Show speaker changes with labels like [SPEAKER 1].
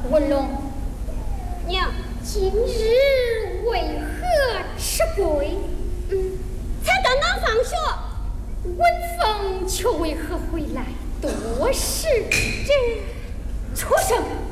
[SPEAKER 1] 文龙，
[SPEAKER 2] 娘，
[SPEAKER 1] 今日为何迟归？
[SPEAKER 2] 才刚刚放学。
[SPEAKER 1] 文凤却为何回来？多时这畜生！